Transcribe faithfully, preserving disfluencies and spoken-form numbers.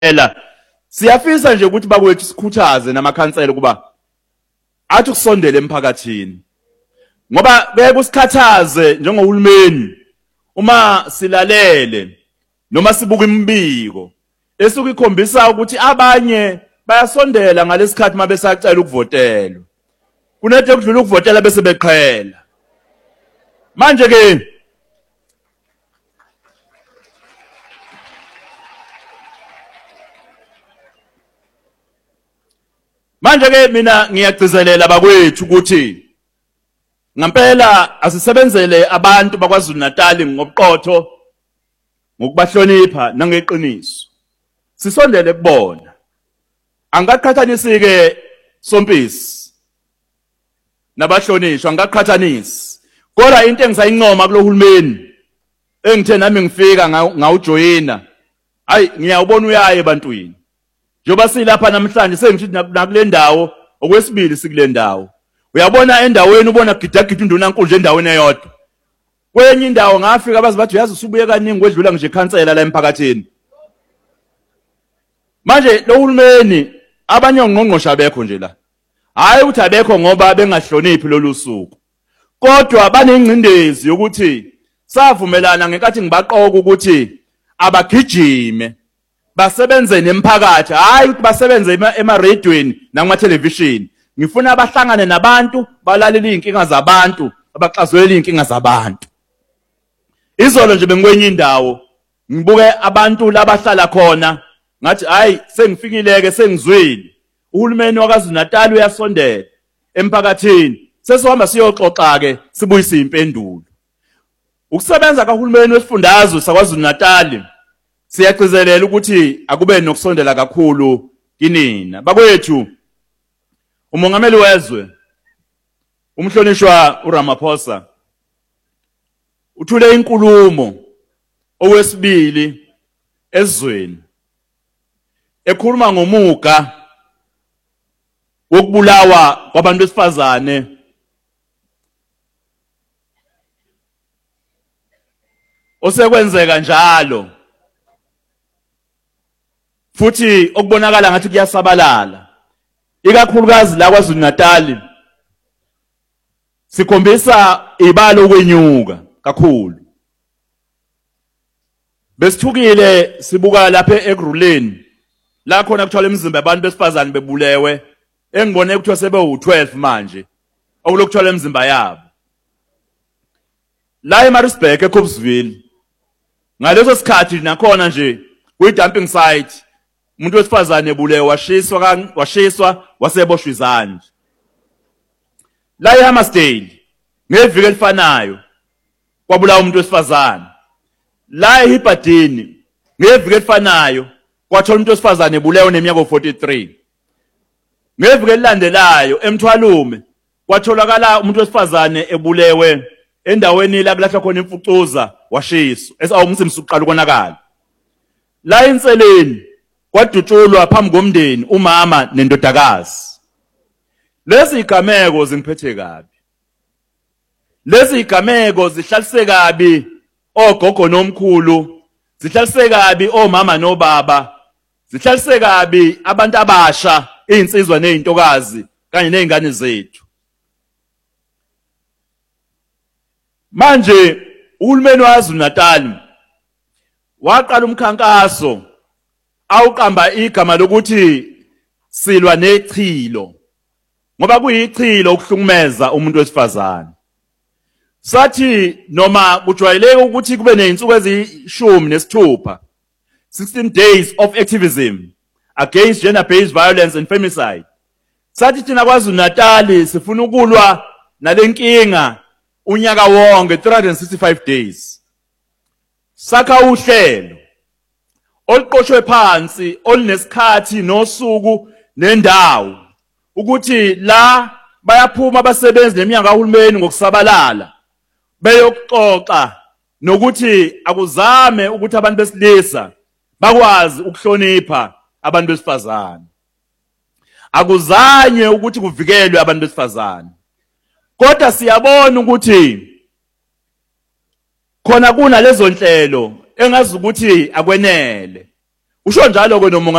ela siyafisa nje ukuthi bakwethu sikhuthaze namakhansela kuba athi kusondele emphakathini ngoba beke kusikhathaze njengohulumeni uma silalele noma sibuka imibiko esuku ikhombisa ukuthi abanye bayasondela ngalesikhathi mabesacela ukuvotelwa kunethe kudlula ukuvotela bese beqhela manje ke manje ke mina ngiyagcizelela bakwethu ukuthi ngempela asisebenzele abantu bakwaZulu Natal ngobuqotho ngokubahlonipha nangeqiniso sisondele kubona angaqhathanisi ke Sompisi nabahlonishwa angaqhathanisi kodwa into engisayincoma kulohulumeni engithe nami ngifika ngawujoyina hayi ngiyawubona uyaye ebantwini njoba silapha namhlanje sengithi nakule ndawo okwesibili sikule ndawo uyabona endaweni ubona gidagida undunankulu nje endaweni eyodwa kwenye indawo ngafika abazi bathi uyazi usubuye kaningi kwedlula nje ikhansela la emphakathini manje lo hulumeni abanye ongqongqosha bekho nje la hayi uthi abekho ngoba bengahloniphi lolu suku kodwa banengcindezi yokuthi savumelana ngenkathi ngibaqoka ukuthi abagijime basebenze nemphakathi hayi ukuthi basebenze ema radioini nakuma television ngifuna abahlangane nabantu balalele inkinga zabantu abaxazulele inkinga zabantu izolo nje bengikwenye indawo ngibuke abantu labahlala khona ngathi hayi sengifikileke sengizwile uhulumeni wakaZulu Natal uyasondela emphakathini sesizohamba siyoxoxa ke sibuyise impendulo ukusebenza kahulumeni wesifundazwe sakwaZulu Natal siyagcizelela ukuthi akube nokusondela kakhulu kinina bakwethu umongameli wezwe umhlonishwa uRamaphosa uthule inkulumo owesibili ezweni ekhuluma ngomuga wokubulawa kwabantu besifazane osekwenzeka njalo futhi okubonakala ngathi kuyasabalala ikakhulukazi la kwaZulu Natal sikhombisa ibalo ukwenyuka kakhulu besithukile sibuka lapha eGruleni la khona kuthola imizimba yabantu besifazane bebulewe engibone ukuthiwa sebe u twelve manje okulokuthola imizimba yabo la eMaritzburg eCoopsville ngaleso sikhathi nakhona nje kuyi dumping site umuntu wesifazane ebulewe washiswa washiswa waseboshwa izandla la eHammersdale ngeviki elifanayo kwabulawa umuntu wesifazane la eHibadini ngeviki elifanayo kwathola umuntu wesifazane ebulewe neminyaka forty-three ngeviki elilandelayo eMthwalume kwatholakala umuntu wesifazane ebulewe endaweni la kulahla khona imfucuza washiswa esawumsimsi uqala ukonakala la inseleni kwadutshulwa phambi komndeni umama nendodakazi lezi igameko zingiphethe kabi lezi igameko zihlalise kabi ogogo nomkhulu zihlalise kabi omama nobaba zihlalise kabi abantu abasha izinsizwa nezintokazi kanye nezingane zethu manje uhulumeni waZulu Natal waqala umkhankaso awuqamba igama lokuthi silwa nechilo ngoba kuyichilo ukuhlukumeza umuntu wesifazane sathi noma kujwayeleke ukuthi kube nezinsuku ezishumi nesithupha sixteen days of activism against gender based violence and femicide sathi thina kwaZulu Natal sifuna ukulwa nalenkinga unyaka wonke three hundred sixty-five days sakha uhlelo oluqoshwe phansi olunesikhathi nosuku nendawo ukuthi la bayaphuma abasebenzi neminyaka kahulumeni ngokusabalala beyokuxoxa nokuthi akuzame ukuthi abantu besilisa bakwazi ukuhlonipha abantu besifazane akuzanye ukuthi kuvikelwe abantu besifazane kodwa siyabona ukuthi khona kuna lezo nhlelo engazi ukuthi akwenele usho njalo ke nomongameli